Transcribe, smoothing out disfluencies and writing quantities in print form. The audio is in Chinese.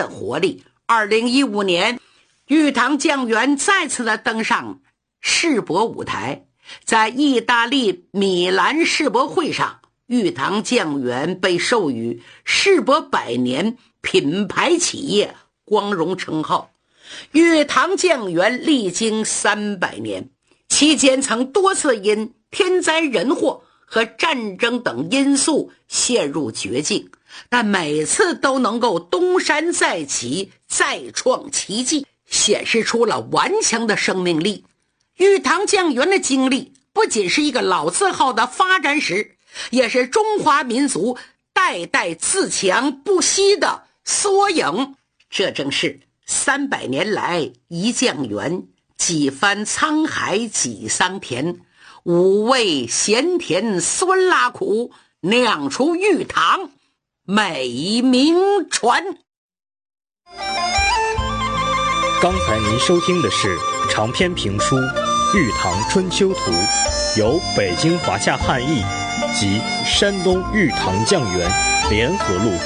的活力。2015年，玉堂酱园再次的登上世博舞台，在意大利米兰世博会上，玉堂酱园被授予世博100年品牌企业光荣称号。玉堂酱园历经300年，期间曾多次因天灾人祸和战争等因素陷入绝境，但每次都能够东山再起，再创奇迹，显示出了顽强的生命力。玉堂酱园的经历不仅是一个老字号的发展史，也是中华民族代代自强不息的缩影。这正是300年来一酱园，几番沧海几桑田，五味咸甜酸辣苦，酿出玉堂美名传。 刚才您收听的是长篇评书《玉堂春秋图》，由北京华夏汉译及山东玉堂酱园联合录制。